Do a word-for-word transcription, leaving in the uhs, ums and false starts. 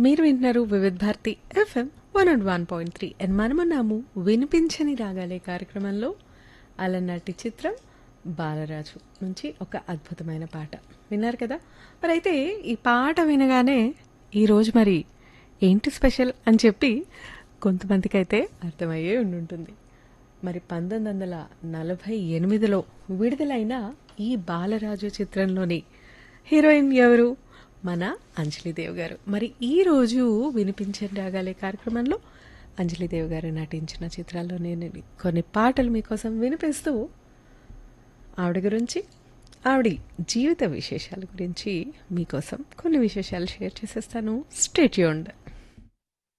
మీరు వింటున్నారు వివిధ Bharati FM one and one point three and మనమున్నాము వినిపించని రాగాలే కార్యక్రమంలో. అలనాటి చిత్రం బాలరాజు నుంచి ఒక అద్భుతమైన పాట విన్నారు కదా. మరి అయితే ఈ పాట వినగానే ఈరోజు మరి ఏంటి స్పెషల్ అని చెప్పి కొంతమందికి అయితే అర్థమయ్యే ఉండుంటుంది. మరి పంతొమ్మిది వందల నలభై ఎనిమిదిలో విడుదలైన ఈ బాలరాజు చిత్రంలోని హీరోయిన్ ఎవరు? మన అంజలిదేవ్ గారు. మరి ఈరోజు వినిపించని రాగాలే కార్యక్రమంలో అంజలిదేవ్ గారు నటించిన చిత్రాల్లో నేను కొన్ని పాటలు మీకోసం వినిపిస్తూ ఆవిడ గురించి, ఆవిడ జీవిత విశేషాల గురించి మీకోసం కొన్ని విశేషాలు షేర్ చేసేస్తాను. Stay tuned.